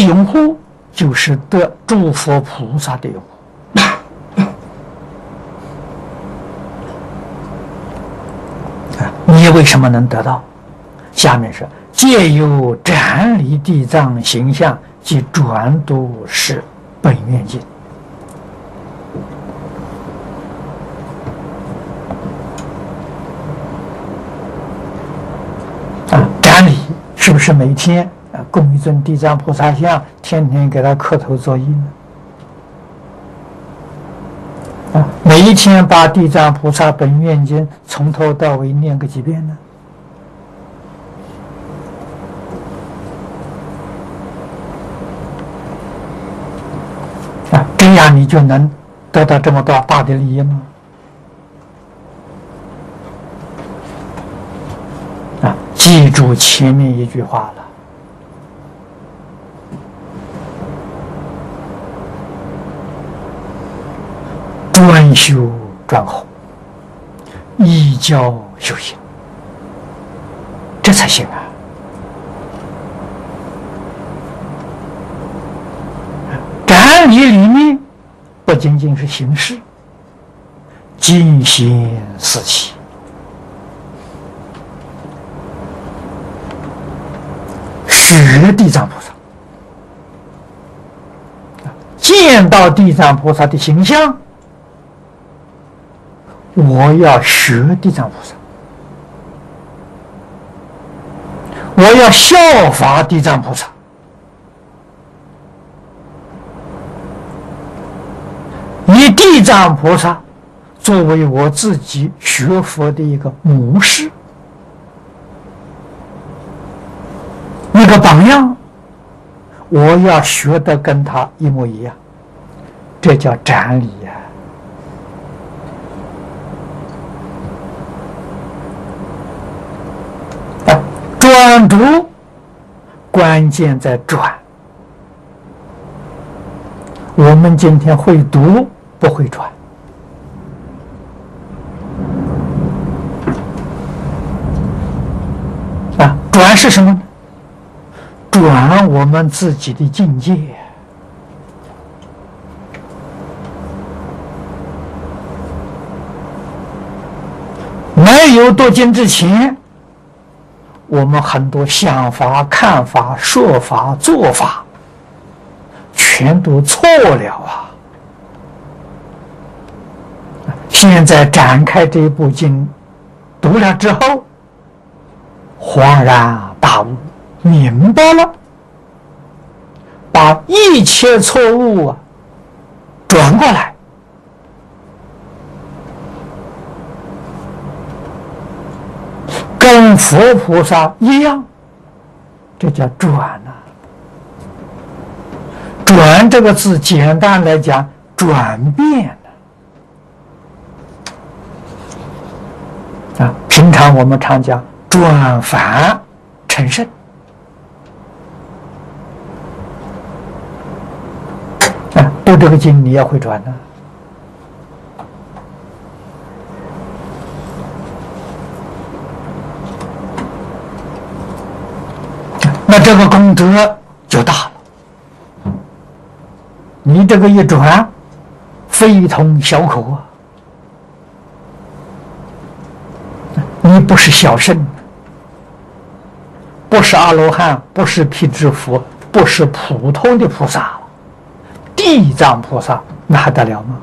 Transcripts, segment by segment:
拥护，就是得诸佛菩萨的拥护。你为什么能得到？下面是借由瞻礼地藏形象及转读是本愿经。瞻礼是不是每天供一尊地藏菩萨像，天天给他磕头作揖呢？每一天把地藏菩萨本愿经从头到尾念个几遍呢？这样你就能得到这么多大的利益吗？记住前面一句话了。专修专弘，依教修行，这才行啊！瞻礼里面不仅仅是形式，精心思起，识地藏菩萨，见到地藏菩萨的形象。我要学地藏菩萨，我要效法地藏菩萨，以地藏菩萨作为我自己学佛的一个模式，一个榜样，我要学得跟他一模一样，这叫瞻礼呀。转读关键在转，我们今天会读不会转。转是什么呢？转我们自己的境界。没有读经之前，我们很多想法、看法、说法、做法，全都错了啊！现在展开这部经，读了之后，恍然大悟，明白了，把一切错误转过来，跟佛菩萨一样，这叫转啊。转这个字，简单来讲，转变啊。平常我们常讲转凡成圣啊，读这个经你要会转呢。那这个功德就大了。你这个一转，非同小可啊！你不是小圣，不是阿罗汉，不是辟支佛，不是普通的菩萨，地藏菩萨那还得了吗？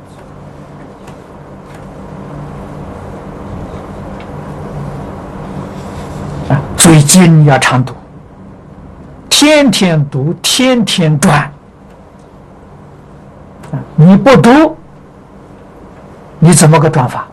所以经要常读，天天读，天天转。你不读，你怎么个转法？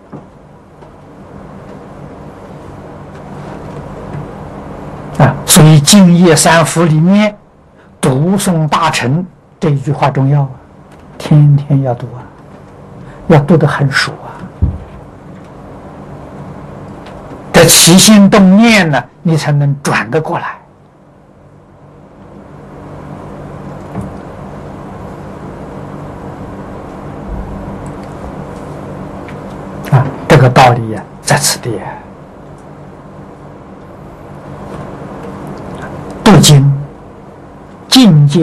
所以净业三福里面读诵大乘这一句话重要啊，天天要读啊，要读得很熟啊。这起心动念呢，你才能转得过来。这个道理呀，在此地。读经境界